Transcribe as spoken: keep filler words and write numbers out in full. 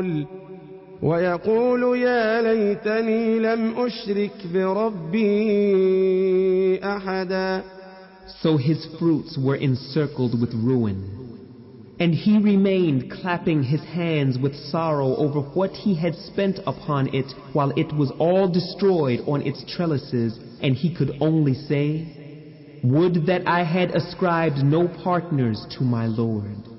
ويقول يا ليتني لم أشرك بربي أحدا. So his fruits were encircled with ruin, and he remained clapping his hands with sorrow over what he had spent upon it while it was all destroyed on its trellises, and he could only say, would that I had ascribed no partners to my Lord.